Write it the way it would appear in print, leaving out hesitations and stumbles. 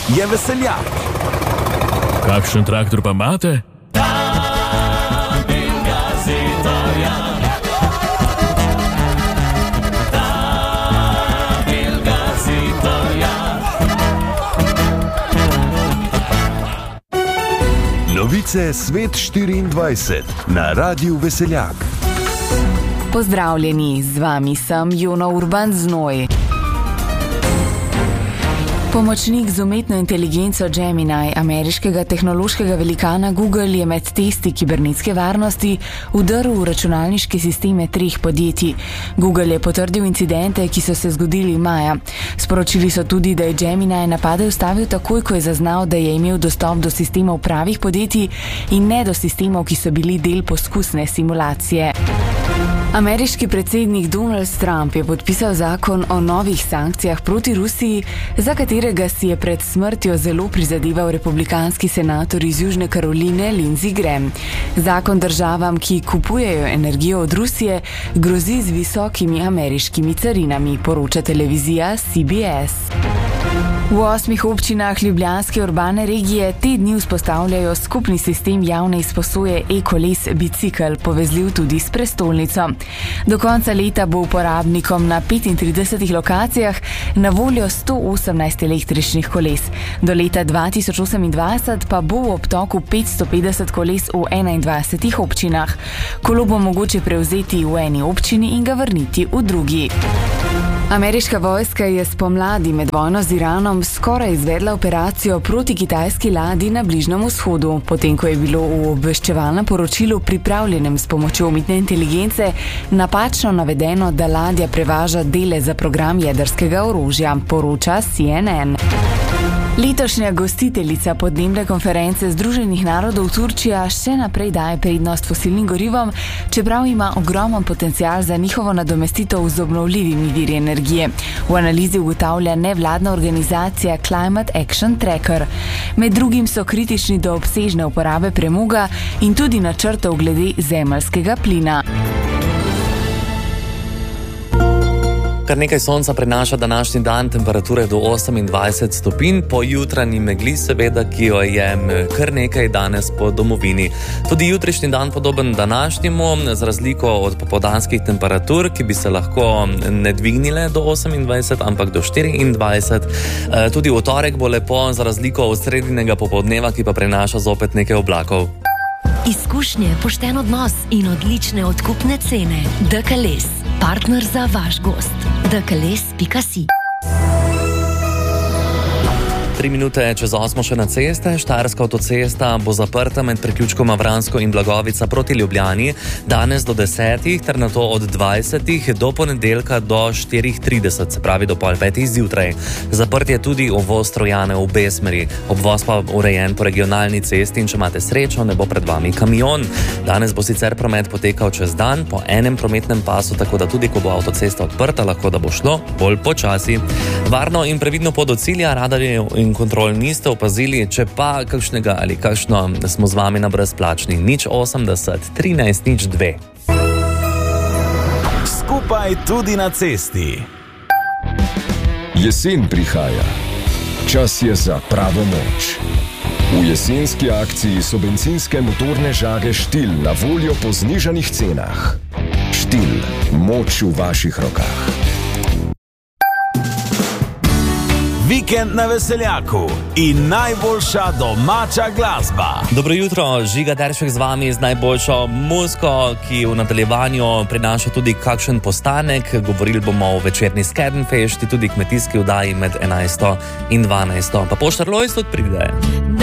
je Veseljak. Kakšen traktor pa imate? Novice Svet 24 na Radiu Veseljak. Pozdravljeni, z vami sem Jona Urban Znoj. Pomočnik z umetno inteligenco Gemini ameriškega tehnološkega velikana Google je med testi kibernetske varnosti vdrl v računalniške sisteme 3 podjetij. Google je potrdil incidente, ki so se zgodili maja. Sporočili so tudi, da je Gemini napade ustavil takoj, ko je zaznal, da je imel dostop do sistemov pravih podjetij in ne do sistemov, ki so bili del poskusne simulacije. Ameriški predsednik Donald Trump je podpisal zakon o novih sankcijah proti Rusiji, za katerega si je pred smrtjo zelo prizadeval republikanski senator iz Južne Karoline Lindsey Graham. Zakon državam, ki kupujejo energijo od Rusije, grozi z visokimi ameriškimi carinami, poroča televizija CBS. V 8 občinah ljubljanske urbane regije te dni vzpostavljajo skupni sistem javne izposoje e-koles bicikel, povezljiv tudi s prestolnico. Do konca leta bo uporabnikom na 35 lokacijah na voljo 118 električnih koles. Do leta 2028 pa bo v obtoku 550 koles v 21 občinah. Kolo bo mogoče prevzeti v eni občini in ga vrniti v drugi. Ameriška vojska je spomladi med vojno z Iranom skoraj izvedla operacijo proti kitajski ladji na Bližnjem vzhodu, potem ko je bilo v obveščevalnem poročilu pripravljenem s pomočjo umetne inteligence napačno navedeno, da ladja prevaža dele za program jedrskega orožja, poroča CNN. Letošnja gostiteljica podnebne konference Združenih narodov Turčija še naprej daje prednost fosilnim gorivom, čeprav ima ogromen potencial za njihovo nadomestitev z obnovljivimi viri energije. V analizi ugotavlja nevladna organizacija Climate Action Tracker. Med drugim so kritični do obsežne uporabe premoga in tudi načrtov glede zemeljskega plina. Kar nekaj sonca prinaša današnji dan, temperature do 28 stopinj, po jutranji megli seveda, ki jo je kar nekaj danes po domovini. Tudi jutrišnji dan podoben današnjemu, z razliko od popoldanskih temperatur, ki bi se lahko ne dvignile do 28, ampak do 24. Tudi v torek bo lepo, za razliko od sredinega popoldneva, ki pa prinaša zopet nekaj oblakov. Izkušnje, pošten odnos in odlične odkupne cene. DKLS, partner za vaš gost. DKLS.si. 3 minute čez 8 še na ceste. Štajerska avtocesta bo zaprta med priključkoma Vransko in Blagovica proti Ljubljani danes do 10, ter nato od 20 do ponedeljka do 4:30, se pravi do 4:30 zjutraj. Zaprt je tudi uvoz Trojane v obe smeri. Obvoz pa urejen po regionalni cesti in če imate srečo, ne bo pred vami kamion. Danes bo sicer promet potekal čez dan po enem prometnem pasu, tako da tudi ko bo avtocesta odprta, lahko da bo šlo bolj počasi. Varno in previdno pot do cilja, radarjev in kontrol niste opazili, če pa kakšnega ali kakšno, smo z vami na brezplačni 080 13 02. Skupaj tudi na cesti. Jesen prihaja. Čas je za pravo moč. V jesenski akciji so bencinske motorne žage Štil na voljo po znižanih cenah. Štil, moč v vaših rokah. Vikend na Veseljaku in najboljša domača glasba. Dobro jutro, Žiga Deršek z vami z najboljšo muziko, ki v nadaljevanju prinaša tudi kakšen postanek. Govorili bomo o večerni Skedenfešti, tudi kmetijski vdaji med 11 in 12. Pa Poštar Lojs tudi pride.